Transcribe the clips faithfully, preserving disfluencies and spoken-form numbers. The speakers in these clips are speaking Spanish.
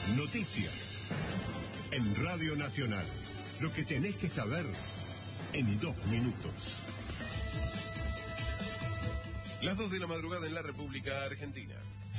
Noticias. En Radio Nacional. Lo que tenés que saber en dos minutos. Las dos de la madrugada en la República Argentina.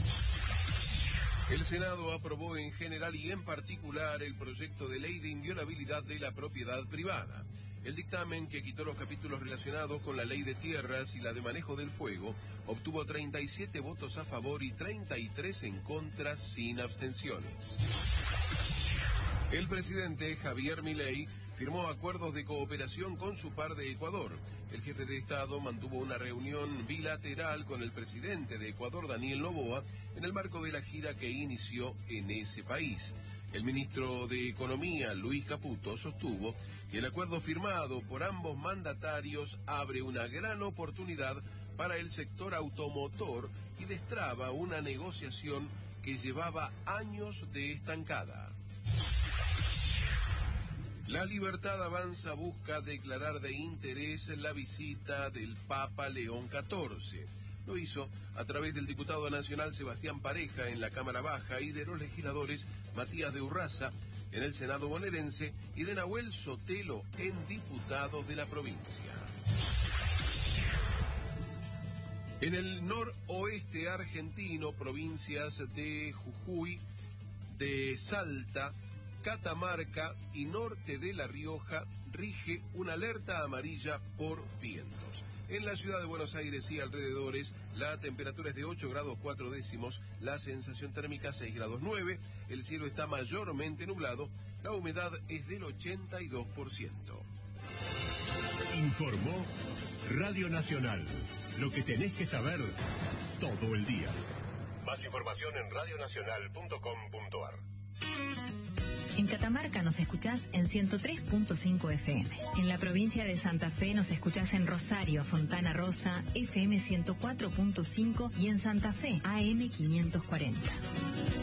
El Senado aprobó en general y en particular el proyecto de ley de inviolabilidad de la propiedad privada. El dictamen, que quitó los capítulos relacionados con la ley de tierras y la de manejo del fuego, obtuvo treinta y siete votos a favor y treinta y tres en contra, sin abstenciones. El presidente Javier Milei firmó acuerdos de cooperación con su par de Ecuador. El jefe de Estado mantuvo una reunión bilateral con el presidente de Ecuador, Daniel Noboa, en el marco de la gira que inició en ese país. El ministro de Economía, Luis Caputo, sostuvo que el acuerdo firmado por ambos mandatarios abre una gran oportunidad para el sector automotor y destraba una negociación que llevaba años de estancada. La Libertad Avanza busca declarar de interés la visita del Papa León catorce. Lo hizo a través del diputado nacional Sebastián Pareja en la Cámara Baja y de los legisladores Matías de Urraza en el Senado bonaerense y de Nahuel Sotelo en diputados de la provincia. En el noroeste argentino, provincias de Jujuy, de Salta, Catamarca y norte de La Rioja, rige una alerta amarilla por vientos. En la ciudad de Buenos Aires y alrededores, la temperatura es de ocho grados cuatro décimos, la sensación térmica seis grados nueve, el cielo está mayormente nublado, la humedad es del ochenta y dos por ciento. Informó Radio Nacional. Lo que tenés que saber todo el día. Más información en radio nacional punto com punto a r. En Catamarca nos escuchás en ciento tres punto cinco F M. En la provincia de Santa Fe nos escuchás en Rosario, Fontana Rosa, F M ciento cuatro punto cinco y en Santa Fe, A M quinientos cuarenta.